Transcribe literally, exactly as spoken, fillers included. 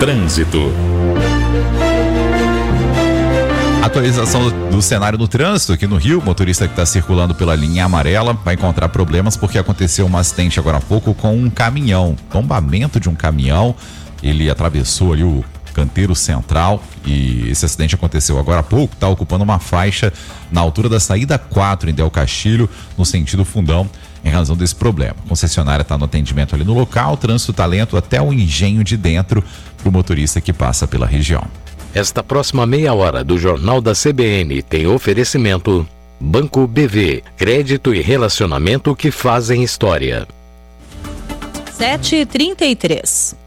Trânsito. Atualização do, do cenário no trânsito aqui no Rio. O motorista que está circulando pela linha amarela vai encontrar problemas porque aconteceu um acidente agora há pouco com um caminhão, tombamento de um caminhão. Ele atravessou ali o canteiro central e esse acidente aconteceu agora há pouco, está ocupando uma faixa na altura da saída quatro em Del Castilho, no sentido Fundão, em razão desse problema. A concessionária está no atendimento ali no local, o trânsito está lento até o engenho de dentro para o motorista que passa pela região. Esta próxima meia hora do Jornal da C B N tem oferecimento Banco B V, crédito e relacionamento que fazem história. sete e trinta e três.